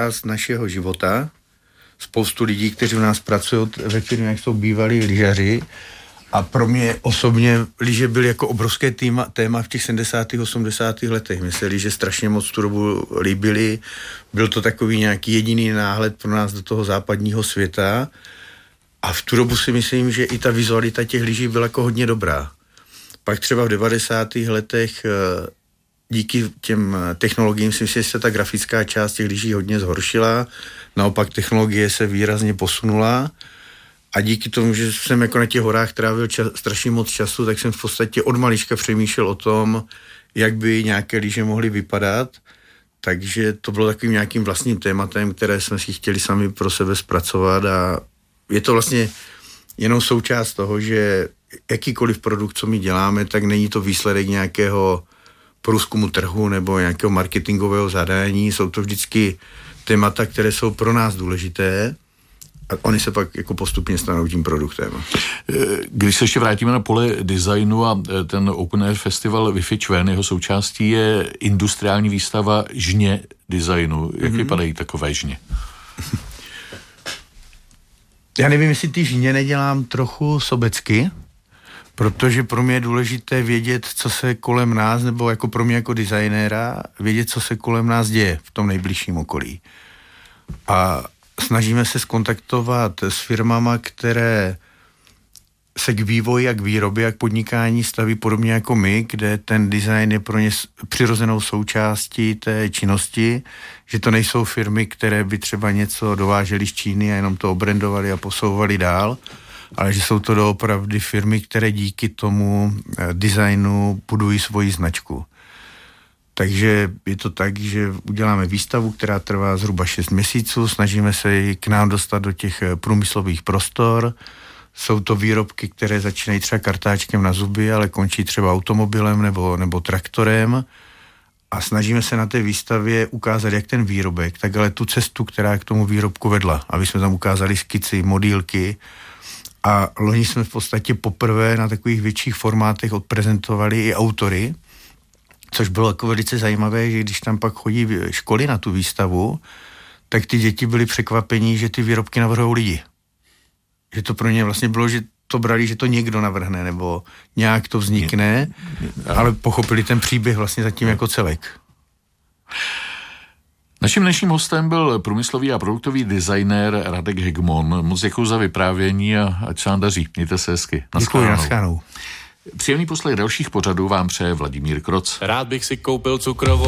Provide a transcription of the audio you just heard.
část našeho života. Spoustu lidí, kteří u nás pracují ve firmě, jsou bývalí lyžaři. A pro mě osobně lyže byly jako obrovské téma v těch 70. 80. letech. Mně se lyže strašně moc tu dobu líbily. Byl to takový nějaký jediný náhled pro nás do toho západního světa. A v tu dobu si myslím, že i ta vizualita těch lyží byla jako hodně dobrá. Pak třeba v 90. letech díky těm technologiím si myslím, že se ta grafická část těch lyží hodně zhoršila. Naopak technologie se výrazně posunula. A díky tomu, že jsem jako na těch horách trávil strašně moc času, tak jsem v podstatě od malička přemýšlel o tom, jak by nějaké lyže mohly vypadat. Takže to bylo takovým nějakým vlastním tématem, které jsme si chtěli sami pro sebe zpracovat a je to vlastně jenom součást toho, že jakýkoliv produkt, co my děláme, tak není to výsledek nějakého průzkumu trhu nebo nějakého marketingového zadání. Jsou to vždycky témata, které jsou pro nás důležité a oni se pak jako postupně stanou tím produktem. Když se ještě vrátíme na pole designu a ten Open Air Festival Wi-Fi Čven, jeho součástí je industriální výstava žně designu. Jak vypadají takové žně? Já nevím, jestli ty žně nedělám trochu sobecky, protože pro mě je důležité vědět, co se kolem nás, nebo jako pro mě jako designéra, vědět, co se kolem nás děje v tom nejbližším okolí. A snažíme se skontaktovat s firmama, které se k vývoji a k výrobě a k podnikání staví podobně jako my, kde ten design je pro ně přirozenou součástí té činnosti, že to nejsou firmy, které by třeba něco dovážely z Číny a jenom to obrandovali a posouvali dál, ale že jsou to doopravdy firmy, které díky tomu designu budují svoji značku. Takže je to tak, že uděláme výstavu, která trvá zhruba 6 měsíců, snažíme se ji k nám dostat do těch průmyslových prostor. Jsou to výrobky, které začínají třeba kartáčkem na zuby, ale končí třeba automobilem nebo traktorem. A snažíme se na té výstavě ukázat jak ten výrobek, tak ale tu cestu, která k tomu výrobku vedla. Aby jsme tam ukázali skici, modílky. A loni jsme v podstatě poprvé na takových větších formátech odprezentovali i autory, což bylo jako velice zajímavé, že když tam pak chodí školy na tu výstavu, tak ty děti byly překvapení, že ty výrobky navrhují lidi. Že to pro ně vlastně bylo, že to brali, že to někdo navrhne, nebo nějak to vznikne, ale pochopili ten příběh vlastně zatím jako celek. Naším dnešním hostem byl průmyslový a produktový designér Radek Hegmon. Moc děkuji za vyprávění a ať se vám daří. Mějte se hezky. Děkuji, naschledanou. Příjemný poslech dalších pořadů vám přeje Vladimír Kroc. Rád bych si koupil cukrovou